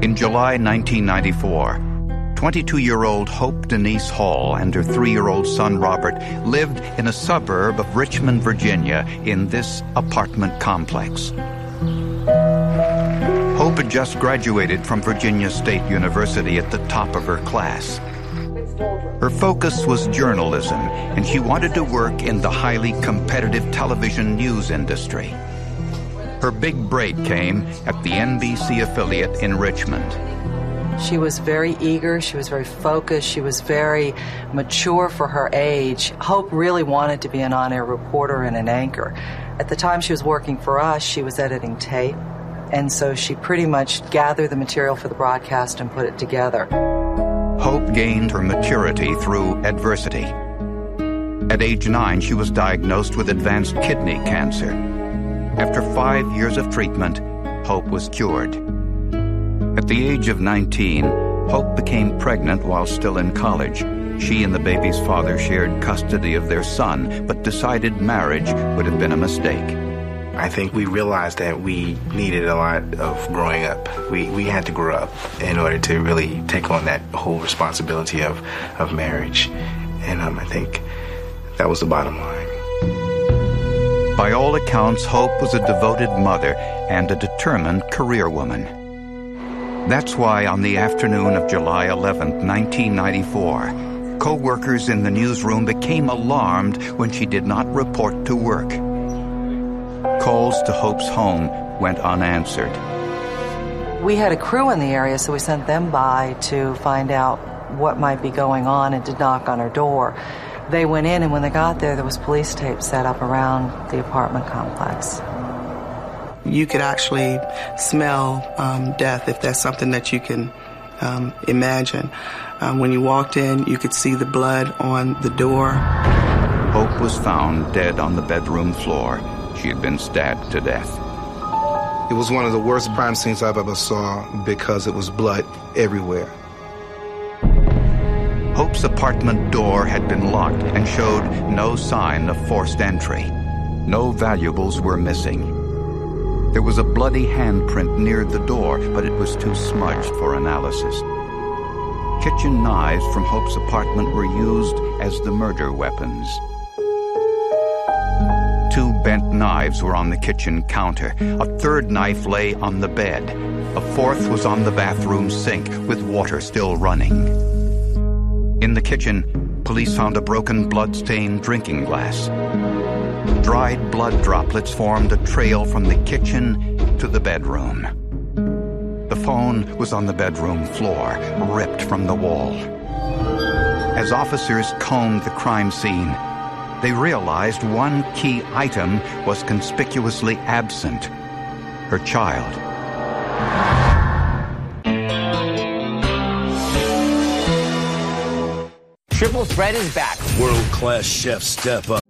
In July 1994, 22-year-old Hope Denise Hall and her 3-year-old son Robert lived in a suburb of Richmond, Virginia, in this apartment complex. Hope had just graduated from Virginia State University at the top of her class. Her focus was journalism, and she wanted to work in the highly competitive television news industry. Her big break came at the NBC affiliate in Richmond. She was very eager, she was very focused, she was very mature for her age. Hope really wanted to be an on-air reporter and an anchor. At the time she was working for us, she was editing tape, and so she pretty much gathered the material for the broadcast and put it together. Hope gained her maturity through adversity. At age 9, she was diagnosed with advanced kidney cancer. After 5 years of treatment, Hope was cured. At the age of 19, Hope became pregnant while still in college. She and the baby's father shared custody of their son, but decided marriage would have been a mistake. I think we realized that we needed a lot of growing up. We had to grow up in order to really take on that whole responsibility of marriage. And I think that was the bottom line. By all accounts, Hope was a devoted mother and a determined career woman. That's why on the afternoon of July 11, 1994, co-workers in the newsroom became alarmed when she did not report to work. Calls to Hope's home went unanswered. We had a crew in the area, so we sent them by to find out what might be going on and to knock on her door. They went in, and when they got there was police tape set up around the apartment complex. You could actually smell death, if that's something that you can imagine. When you walked in, you could see the blood on the door. Hope was found dead on the bedroom floor. She had been stabbed to death. It was one of the worst crime scenes I've ever saw because it was blood everywhere. Hope's apartment door had been locked and showed no sign of forced entry. No valuables were missing. There was a bloody handprint near the door, but it was too smudged for analysis. Kitchen knives from Hope's apartment were used as the murder weapons. 2 bent knives were on the kitchen counter. A 3rd knife lay on the bed. A 4th was on the bathroom sink with water still running. In the kitchen, police found a broken blood-stained drinking glass. Dried blood droplets formed a trail from the kitchen to the bedroom. The phone was on the bedroom floor, ripped from the wall. As officers combed the crime scene, they realized one key item was conspicuously absent: her child. Triple Threat is back. World-class chefs step up.